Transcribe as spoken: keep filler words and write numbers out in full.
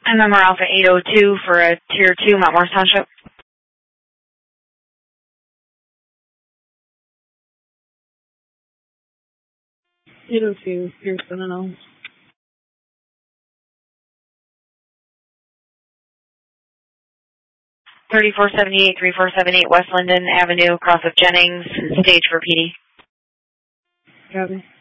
M M R Alpha eight oh two for a Tier two, Mount Morris Township. eight oh two, Pearson and all. thirty-four seventy-eight, thirty-four seventy-eight West Linden Avenue, across of Jennings, stage for P D. Copy.